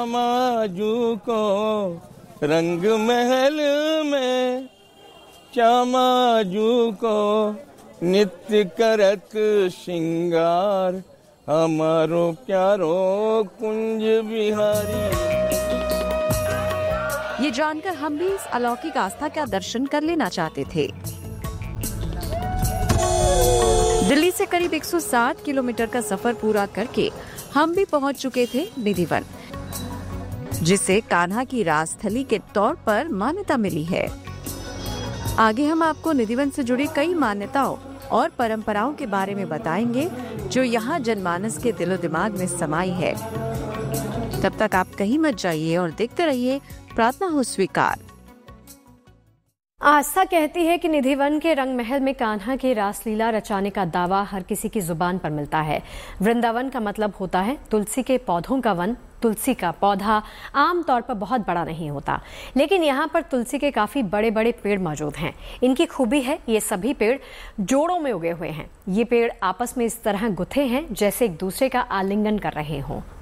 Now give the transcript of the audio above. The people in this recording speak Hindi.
माजू को रंग महल में चामाजू को नित्य करत श्रृंगार हमारो प्यारो कुंज बिहारी। ये जानकर हम भी इस अलौकिक आस्था का दर्शन कर लेना चाहते थे। दिल्ली से करीब 160 किलोमीटर का सफर पूरा करके हम भी पहुंच चुके थे निधिवन, जिसे कान्हा की राजस्थली के तौर पर मान्यता मिली है। आगे हम आपको निधिवन से जुड़ी कई मान्यताओं और परंपराओं के बारे में बताएंगे जो यहाँ जनमानस के दिलो दिमाग में समाई है। तब तक आप कहीं मत जाइए और देखते रहिए प्रार्थना हो स्वीकार। आस्था कहती है कि निधिवन के रंग महल में कान्हा की रासलीला रचाने का दावा हर किसी की जुबान पर मिलता है। वृंदावन का मतलब होता है तुलसी के पौधों का वन। तुलसी का पौधा आमतौर पर बहुत बड़ा नहीं होता, लेकिन यहाँ पर तुलसी के काफी बड़े बड़े पेड़ मौजूद हैं। इनकी खूबी है ये सभी पेड़ जोड़ों में उगे हुए हैं। ये पेड़ आपस में इस तरह गुथे हैं जैसे एक दूसरे का आलिंगन कर रहे हों।